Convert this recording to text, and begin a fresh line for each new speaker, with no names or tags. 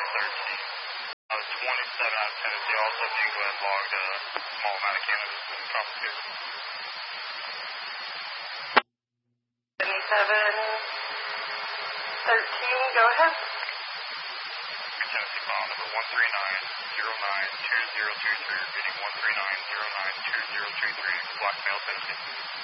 13. 27 out of Tennessee. Also, if you can go ahead and log a small amount of cannabis in confiscation.
7713, go ahead.
Tennessee file number 139092023, repeating 139092023, Blackmail, Tennessee.